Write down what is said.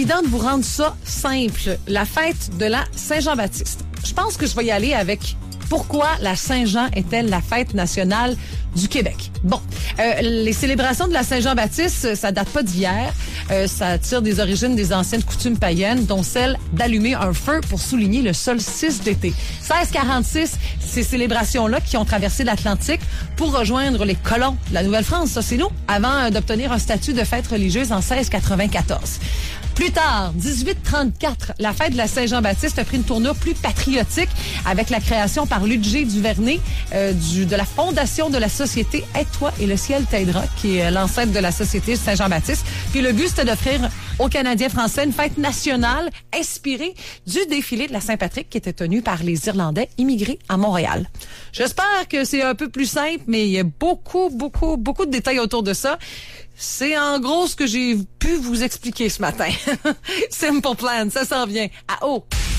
évident de vous rendre ça simple. La fête de la Saint-Jean-Baptiste. Je pense que je vais y aller avec pourquoi la Saint-Jean est-elle la fête nationale du Québec. Bon, les célébrations de la Saint-Jean-Baptiste, ça date pas d'hier. Ça tire des origines des anciennes coutumes païennes, dont celle d'allumer un feu pour souligner le solstice d'été. 1646, ces célébrations-là qui ont traversé l'Atlantique pour rejoindre les colons de la Nouvelle-France, ça c'est nous, avant d'obtenir un statut de fête religieuse en 1694. Plus tard, 1834, la fête de la Saint-Jean-Baptiste a pris une tournure plus patriotique avec la création par Ludger Duvernay de la fondation de la société Aide-toi et le ciel t'aidera, qui est l'ancêtre de la société Saint-Jean-Baptiste. Puis le but, c'était d'offrir aux Canadiens français une fête nationale inspirée du défilé de la Saint-Patrick qui était tenu par les Irlandais immigrés à Montréal. J'espère que c'est un peu plus simple, mais il y a beaucoup de détails autour de ça. C'est en gros ce que j'ai pu vous expliquer ce matin. Simple Plan, ça s'en vient à haut.